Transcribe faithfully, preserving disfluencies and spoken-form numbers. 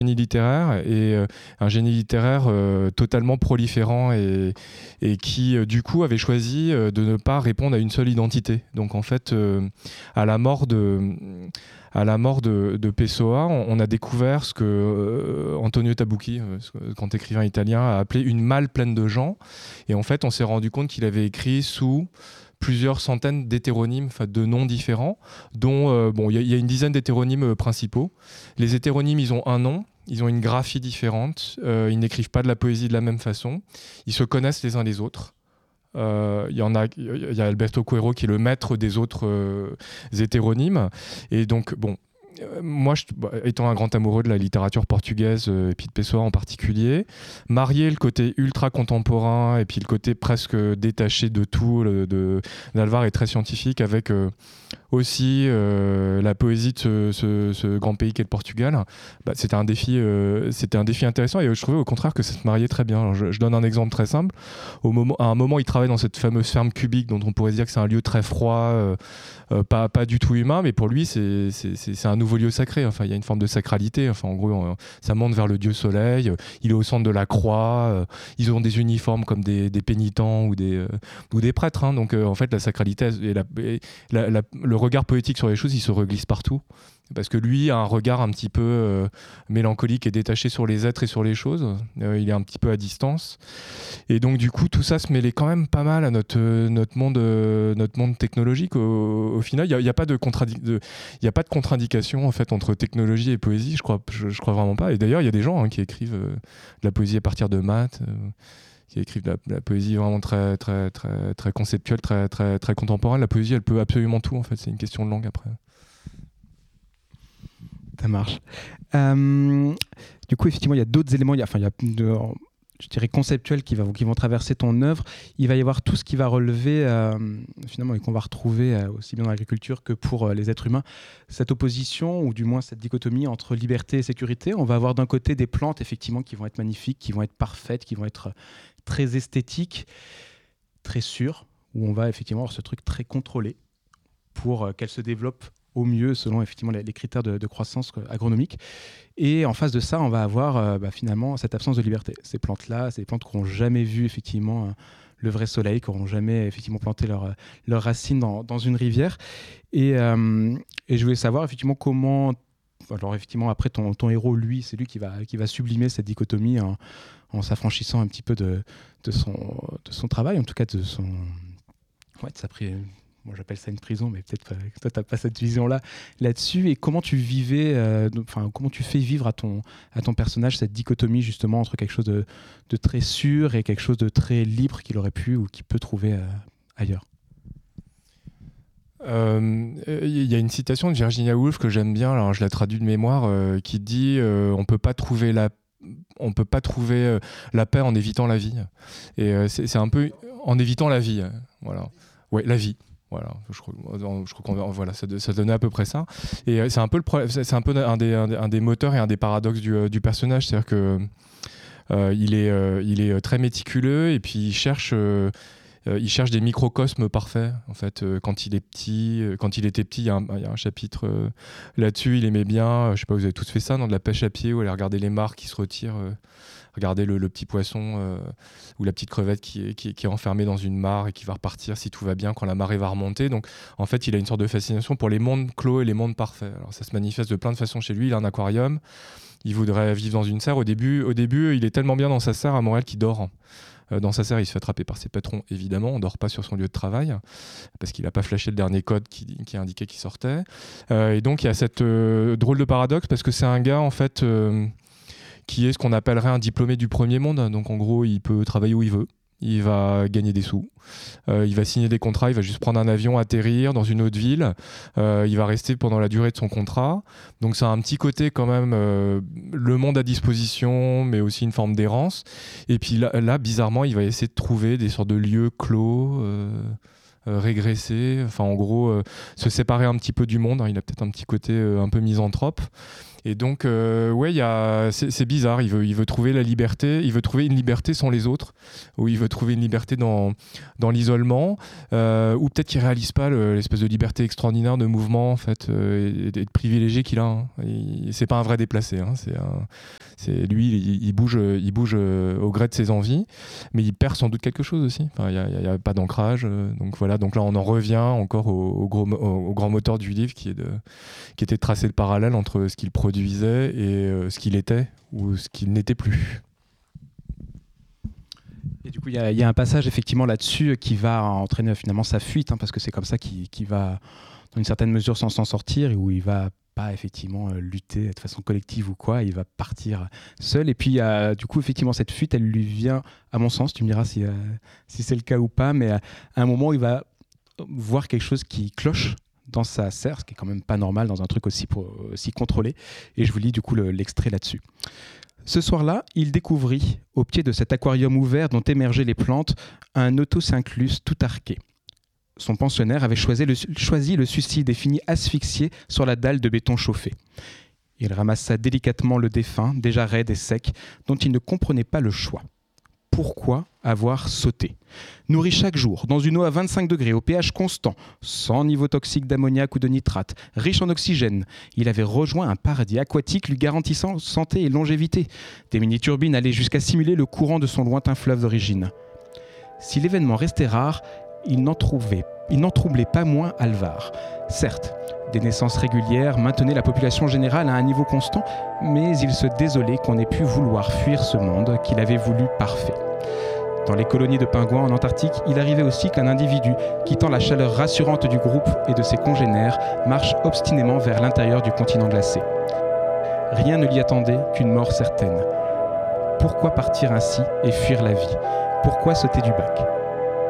génie littéraire et euh, un génie littéraire euh, totalement proliférant et, et qui euh, du coup avait choisi euh, de ne pas répondre à une seule identité. Donc en fait euh, à la mort de à la mort de, de Pessoa, on, on a découvert ce que euh, Antonio Tabucchi, euh, grand écrivain italien, a appelé une malle pleine de gens. Et en fait on s'est rendu compte qu'il avait écrit sous plusieurs centaines d'hétéronymes, enfin de noms différents, dont euh, bon, il y, y a une dizaine d'hétéronymes euh, principaux. Les hétéronymes, ils ont un nom, ils ont une graphie différente, euh, ils n'écrivent pas de la poésie de la même façon, ils se connaissent les uns les autres. Il euh, y en a, il y a Alberto Coelho qui est le maître des autres euh, hétéronymes, et donc bon. Moi, je, bah, étant un grand amoureux de la littérature portugaise euh, et puis de Pessoa en particulier, marier le côté ultra contemporain et puis le côté presque détaché de tout le, de d'Alvar est très scientifique avec euh, aussi euh, la poésie de ce, ce, ce grand pays qu'est le Portugal. Bah, c'était un défi, euh, c'était un défi intéressant et je trouvais au contraire que ça se mariait très bien. Alors, je, je donne un exemple très simple. Au moment, à un moment, il travaille dans cette fameuse ferme cubique dont on pourrait dire que c'est un lieu très froid, euh, euh, pas, pas du tout humain, mais pour lui, c'est, c'est, c'est, c'est un nouveau lieu sacré. Enfin, il y a une forme de sacralité. Enfin, en gros, on, ça monte vers le dieu soleil. Il est au centre de la croix. Euh, ils ont des uniformes comme des, des pénitents ou des, euh, ou des prêtres. Hein. Donc, euh, en fait, la sacralité et, la, et la, la, le regard poétique sur les choses, il se reglisse partout. Parce que lui a un regard un petit peu euh, mélancolique et détaché sur les êtres et sur les choses. Euh, il est un petit peu à distance. Et donc, du coup, tout ça se mêlait quand même pas mal à notre, euh, notre, monde, euh, notre monde technologique. Au, au final, il n'y a, a pas de contradic- de, y a pas de contre-indication en fait, entre technologie et poésie. Je crois, je, je crois vraiment pas. Et d'ailleurs, il y a des gens hein, qui écrivent euh, de la poésie à partir de maths. Euh, qui écrivent de la, de la poésie vraiment très, très, très, très conceptuelle, très, très, très contemporaine. La poésie, elle peut absolument tout, en fait. C'est une question de langue, après. Ça marche. Euh, du coup, effectivement, il y a d'autres éléments, il y a, enfin, il y a de, je dirais, conceptuels qui, va, qui vont traverser ton œuvre. Il va y avoir tout ce qui va relever, euh, finalement, et qu'on va retrouver euh, aussi bien dans l'agriculture que pour euh, les êtres humains, cette opposition, ou du moins cette dichotomie entre liberté et sécurité. On va avoir d'un côté des plantes, effectivement, qui vont être magnifiques, qui vont être parfaites, qui vont être très esthétiques, très sûres, où on va effectivement avoir ce truc très contrôlé pour euh, qu'elles se développent au mieux selon effectivement les, les critères de, de croissance agronomique. Et en face de ça, on va avoir euh, bah, finalement cette absence de liberté. Ces plantes-là, ces plantes qui n'ont jamais vu effectivement euh, le vrai soleil, qui n'auront jamais effectivement planté leurs leur racines dans, dans une rivière. Et, euh, et je voulais savoir effectivement comment... Alors effectivement, après, ton, ton héros, lui, c'est lui qui va, qui va sublimer cette dichotomie en, en s'affranchissant un petit peu de, de, son, de son travail, en tout cas de son... Ouais, de sa pri- Moi, j'appelle ça une prison, mais peut-être que toi, tu n'as pas cette vision-là là-dessus. Et comment tu vivais, euh, enfin, comment tu fais vivre à ton, à ton personnage cette dichotomie, justement, entre quelque chose de, de très sûr et quelque chose de très libre qu'il aurait pu ou qu'il peut trouver euh, ailleurs? Il euh, y a une citation de Virginia Woolf que j'aime bien, alors je la traduis de mémoire, euh, qui dit euh, on peut pas trouver la on peut pas trouver euh, la paix en évitant la vie. Et euh, c'est, c'est un peu en évitant la vie, voilà. Ouais, la vie. Voilà, je crois, je crois qu'on voilà, ça, ça donnait à peu près ça. Et c'est un peu le problème, c'est un peu un des, un des, un des moteurs et un des paradoxes du, du personnage, c'est-à-dire que euh, il est, euh, il est très méticuleux et puis il cherche. Euh, Euh, il cherche des microcosmes parfaits. En fait, euh, quand il est petit, euh, quand il était petit, il y a un, il y a un chapitre euh, là-dessus. Il aimait bien. Euh, je sais pas, vous avez tous fait ça, dans de la pêche à pied, où aller regarder les mares qui se retirent, euh, regarder le, le petit poisson euh, ou la petite crevette qui est, qui, qui est enfermée dans une mare et qui va repartir si tout va bien quand la marée va remonter. Donc, en fait, il a une sorte de fascination pour les mondes clos et les mondes parfaits. Alors, ça se manifeste de plein de façons chez lui. Il a un aquarium. Il voudrait vivre dans une serre. Au début, au début, il est tellement bien dans sa serre à Montréal qu'il dort. Dans sa serre, il se fait attraper par ses patrons, évidemment. On ne dort pas sur son lieu de travail parce qu'il n'a pas flashé le dernier code qui, qui indiquait qu'il sortait. Euh, et donc, il y a cette euh, drôle de paradoxe parce que c'est un gars, en fait, euh, qui est ce qu'on appellerait un diplômé du premier monde. Donc, en gros, il peut travailler où il veut. Il va gagner des sous, euh, il va signer des contrats, il va juste prendre un avion, atterrir dans une autre ville, euh, il va rester pendant la durée de son contrat. Donc ça a un petit côté quand même, euh, le monde à disposition, mais aussi une forme d'errance. Et puis là, là bizarrement, il va essayer de trouver des sortes de lieux clos, euh, euh, régressés, enfin en gros, euh, se séparer un petit peu du monde. Hein. Il a peut-être un petit côté euh, un peu misanthrope. Et donc, euh, ouais, y a, c'est, c'est bizarre. Il veut, il veut trouver la liberté. Il veut trouver une liberté sans les autres, ou il veut trouver une liberté dans, dans l'isolement, euh, ou peut-être qu'il réalise pas le, l'espèce de liberté extraordinaire de mouvement, en fait, euh, et, et de privilégié qu'il a. Hein. Il, c'est pas un vrai déplacé. Hein. C'est, un, c'est lui, il, il bouge, il bouge au gré de ses envies, mais il perd sans doute quelque chose aussi. Enfin, il y a, il y a pas d'ancrage. Donc voilà. Donc là, on en revient encore au, au, gros, au, au grand moteur du livre, qui est de, qui était de tracer le parallèle entre ce qu'il produisait et euh, ce qu'il était ou ce qu'il n'était plus. Et du coup, il y, y a un passage effectivement là-dessus qui va entraîner finalement sa fuite, hein, parce que c'est comme ça qu'il, qu'il va, dans une certaine mesure, s'en, s'en sortir, et où il va pas effectivement euh, lutter de façon collective ou quoi, il va partir seul. Et puis, euh, du coup, effectivement, cette fuite, elle lui vient, à mon sens, tu me diras si, euh, si c'est le cas ou pas, mais à, à un moment où il va voir quelque chose qui cloche dans sa serre, ce qui est quand même pas normal dans un truc aussi, pour, aussi contrôlé. Et je vous lis du coup le, l'extrait là-dessus. Ce soir-là, il découvrit, au pied de cet aquarium ouvert dont émergeaient les plantes, un autosynclus tout arqué. Son pensionnaire avait choisi le, choisi le suicide et fini asphyxié sur la dalle de béton chauffé. Il ramassa délicatement le défunt, déjà raide et sec, dont il ne comprenait pas le choix. Pourquoi avoir sauté ? Nourri chaque jour, dans une eau à vingt-cinq degrés, au pH constant, sans niveau toxique d'ammoniac ou de nitrate, riche en oxygène, il avait rejoint un paradis aquatique lui garantissant santé et longévité. Des mini-turbines allaient jusqu'à simuler le courant de son lointain fleuve d'origine. Si l'événement restait rare, il n'en, trouvait, il n'en troublait pas moins Alvar. Certes, des naissances régulières maintenaient la population générale à un niveau constant, mais il se désolait qu'on ait pu vouloir fuir ce monde qu'il avait voulu parfait. Dans les colonies de pingouins en Antarctique, il arrivait aussi qu'un individu, quittant la chaleur rassurante du groupe et de ses congénères, marche obstinément vers l'intérieur du continent glacé. Rien ne l'y attendait qu'une mort certaine. Pourquoi partir ainsi et fuir la vie ? Pourquoi sauter du bac ?